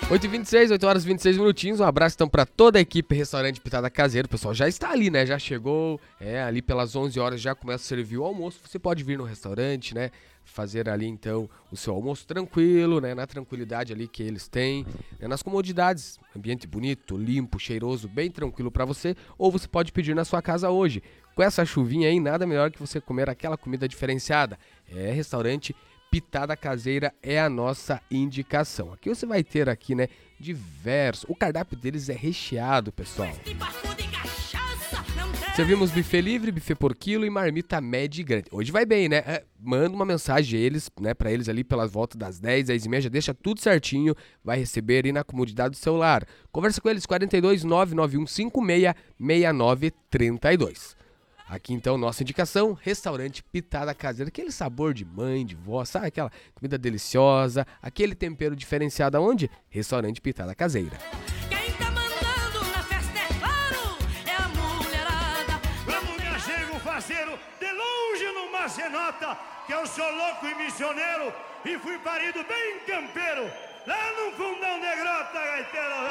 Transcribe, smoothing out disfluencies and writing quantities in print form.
8h26, 8 horas e 26 minutinhos. Um abraço então pra toda a equipe Restaurante Pitada Caseira. O pessoal já está ali, né? Já chegou. Ali pelas 11 horas já começa a servir o almoço. Você pode vir no restaurante, né? Fazer ali então o seu almoço tranquilo, né? Na tranquilidade ali que eles têm, né? Nas comodidades. Ambiente bonito, limpo, cheiroso, bem tranquilo pra você. Ou você pode pedir na sua casa hoje. Com essa chuvinha aí, nada melhor que você comer aquela comida diferenciada. Restaurante Pitada Caseira é a nossa indicação. Aqui você vai ter aqui, né, diversos. O cardápio deles é recheado, pessoal. Servimos buffet livre, buffet por quilo e marmita média e grande. Hoje vai bem, né? Manda uma mensagem a eles, né, pra eles ali pelas voltas das 10, 10h30, já deixa tudo certinho, vai receber aí na comodidade do celular. Conversa com eles, 42 991 56 6932. Aqui então, nossa indicação, restaurante Pitada Caseira, aquele sabor de mãe, de vó, sabe aquela comida deliciosa, aquele tempero diferenciado aonde? Restaurante Pitada Caseira. Quem tá mandando na festa é claro, é a mulherada. Vamos, minha chega, faceiro, de longe numa cenota, que eu sou louco e missioneiro, e fui parido bem campeiro, lá no fundão de grota, gaiteiro.